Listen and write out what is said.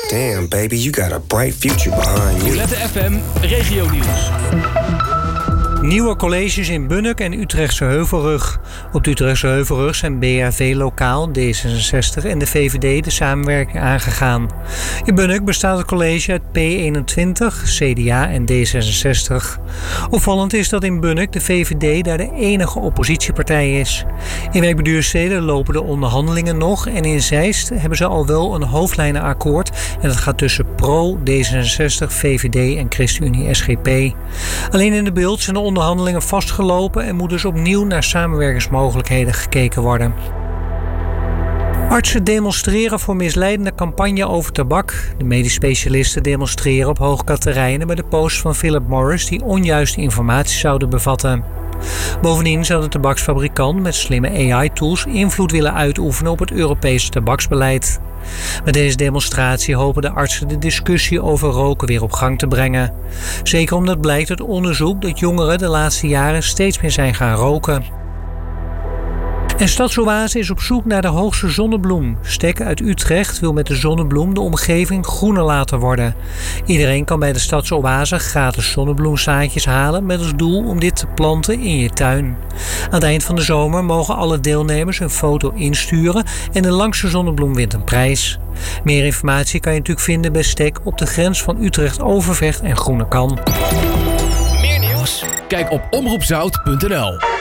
Damn, baby, you got a bright future behind you. Roulette FM Regionieuws. Nieuwe colleges in Bunnik en Utrechtse Heuvelrug. Op de Utrechtse Heuvelrug zijn BHV Lokaal, D66 en de VVD de samenwerking aangegaan. In Bunnik bestaat het college uit P21, CDA en D66. Opvallend is dat in Bunnik de VVD daar de enige oppositiepartij is. In wijk Beduurstede lopen de onderhandelingen nog en in Zeist hebben ze al wel een hoofdlijnenakkoord en dat gaat tussen Pro, D66, VVD en ChristenUnie SGP. Alleen in de Beeld zijn de onderhandelingen vastgelopen en moet dus opnieuw naar samenwerkingsmogelijkheden gekeken worden. Artsen demonstreren voor misleidende campagne over tabak. De medisch specialisten demonstreren op Hoogkaterijnen bij de post van Philip Morris die onjuiste informatie zouden bevatten. Bovendien zou de tabaksfabrikant met slimme AI-tools invloed willen uitoefenen op het Europese tabaksbeleid. Met deze demonstratie hopen de artsen de discussie over roken weer op gang te brengen. Zeker omdat blijkt uit onderzoek dat jongeren de laatste jaren steeds meer zijn gaan roken. En Stadsoase is op zoek naar de hoogste zonnebloem. Stek uit Utrecht wil met de zonnebloem de omgeving groener laten worden. Iedereen kan bij de Stadsoase gratis zonnebloemzaadjes halen met als doel om dit te planten in je tuin. Aan het eind van de zomer mogen alle deelnemers een foto insturen en de langste zonnebloem wint een prijs. Meer informatie kan je natuurlijk vinden bij Stek op de grens van Utrecht-Overvecht en Groenekan. Meer nieuws? Kijk op omroepzout.nl.